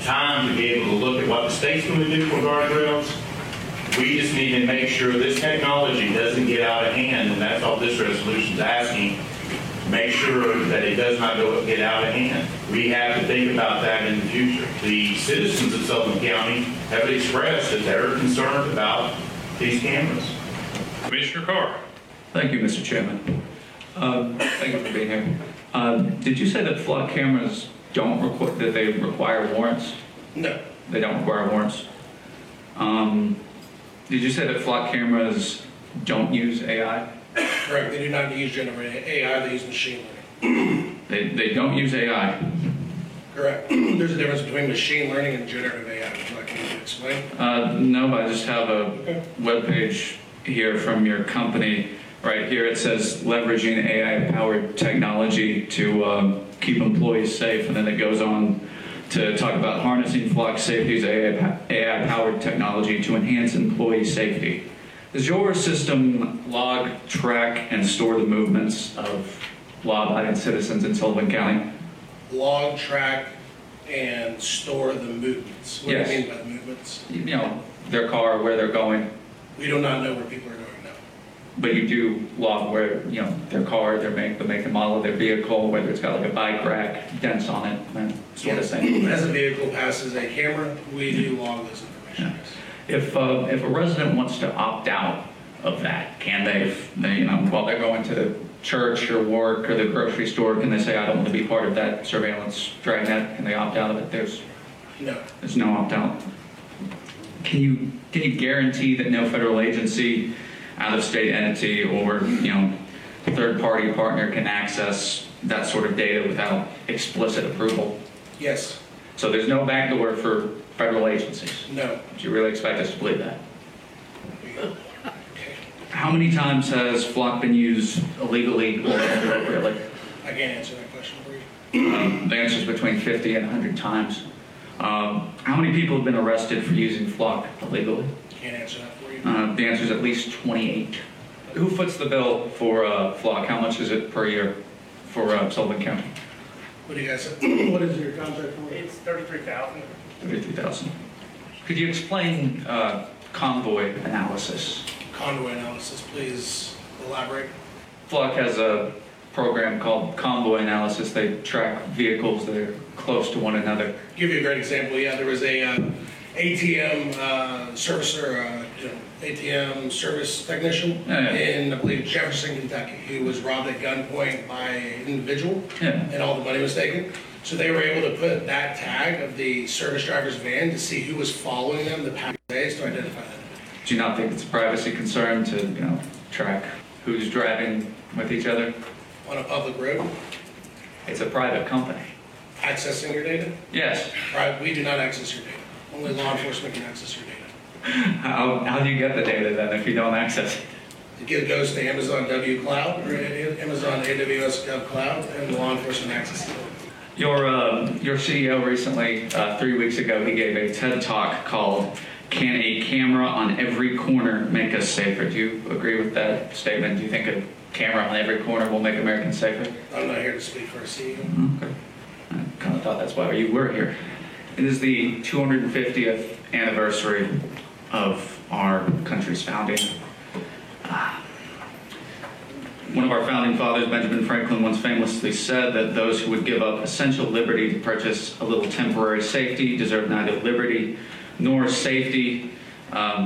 time to be able to look at what the state's going to do for guardrails. We just need to make sure this technology doesn't get out of hand, and that's all this resolution is asking. Make sure that it does not get out of hand. We have to think about that in the future. The citizens of Sullivan County have expressed that they're concerned about these cameras. Commissioner Carr. Thank you, Mr. Chairman. Thank you for being here. Did you say that flock cameras that they require warrants? No. They don't require warrants. Did you say that flock cameras don't use AI? Correct. They do not use generative AI. They use machine learning. They don't use AI. Correct. There's a difference between machine learning and generative AI. Would you like me to explain? No, but I just have a web page here from your company. Right here it says leveraging AI-powered technology to keep employees safe, and then it goes on to talk about harnessing flock safety's AI-powered technology to enhance employee safety. Does your system log, track, and store the movements of law-abiding citizens in Sullivan County? Log, track, and store the movements. What Yes. do you mean by the movements? You know, their car, where they're going, We do not know where people are going now. but you do log where, you know, their car, the make and model of their vehicle, whether it's got like a bike rack, dents on it, that sort of thing. As a vehicle passes a camera, we do log this information. If a resident wants to opt out of that, can they, you know, while they're going to church or work or the grocery store, can they say, I don't want to be part of that surveillance dragnet? Can they opt out of it? There's no opt out. Can you guarantee that no federal agency, out-of-state entity, or, you know, third-party partner can access that sort of data without explicit approval? Yes. So there's no backdoor for federal agencies? No. Do you really expect us to believe that? How many times has flock been used illegally or inappropriately? I can't answer that question for you. The answer is between 50 and 100 times. How many people have been arrested for using flock illegally? Can't answer that for you. The answer is at least 28. Who foots the bill for flock? How much is it per year for Sullivan County? What do you guys say? What is your contract for? It's $33,000. 33,000. Could you explain convoy analysis? Convoy analysis, please elaborate. Flock has a program called Convoy Analysis. They track vehicles that are close to one another. Give you a great example. Yeah, there was a ATM servicer, ATM service technician in, I believe, Jefferson, Kentucky, who was robbed at gunpoint by an individual, and all the money was taken. So they were able to put that tag of the service driver's van to see who was following them the past days to identify them. Do you not think it's a privacy concern to, you know, track who's driving with each other? On a public road, It's a private company. accessing your data? Yes. Right, we do not access your data. Only law enforcement can access your data. How do you get the data then if you don't access it? It goes to Amazon W Cloud or Amazon AWS Gov Cloud, and law enforcement accesses it. Your CEO recently, 3 weeks ago, he gave a TED Talk called "Can a camera on every corner make us safer?" Do you agree with that statement? Do you think a camera on every corner will make Americans safer? I'm not here to speak for a CEO. Okay. I kind of thought that's why you were here. It is the 250th anniversary of our country's founding. One of our founding fathers, Benjamin Franklin, once famously said that those who would give up essential liberty to purchase a little temporary safety deserve neither liberty nor safety. And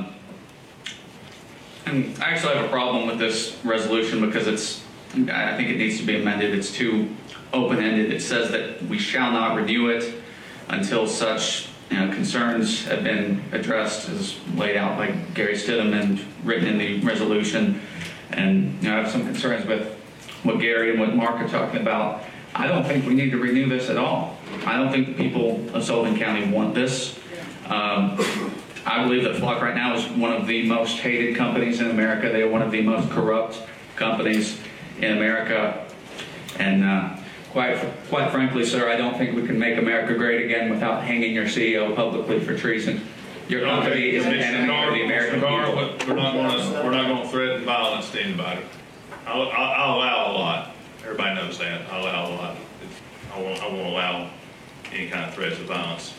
I actually have a problem with this resolution because I think it needs to be amended. It's too open-ended. It says that we shall not renew it until such concerns have been addressed, as laid out by Gary Stidham and written in the resolution. And I have some concerns with what Gary and what Mark are talking about. I don't think we need to renew this at all. I don't think the people of Sullivan County want this. I believe that Flock right now is one of the most hated companies in America. They are one of the most corrupt companies in America. And quite frankly, sir, I don't think we can make America great again without hanging your CEO publicly for treason. Your company is an enemy of the American people. We're not going to threaten violence to anybody. I'll allow a lot. Everybody knows that. I'll allow a lot. I won't allow any kind of threats of violence.